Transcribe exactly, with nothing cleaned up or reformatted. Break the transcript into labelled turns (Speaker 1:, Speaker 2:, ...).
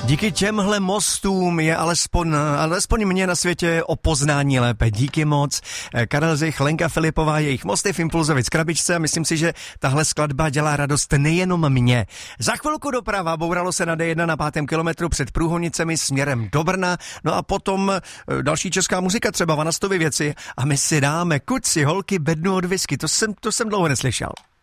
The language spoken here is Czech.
Speaker 1: Díky těmhle mostům je alespoň, alespoň mě na světě o poznání lépe. Díky moc. Karel Zich, Lenka Filipová, jejich mosty v Impulzovic krabičce a myslím si, že tahle skladba dělá radost nejenom mě. Za chvilku doprava, bouralo se na D jedna na pátém kilometru před Průhonicemi směrem do Brna, no a potom další česká muzika, třeba Vanastovy věci a my si dáme Kuci, holky, bednu od whisky, to jsem, to jsem dlouho neslyšel.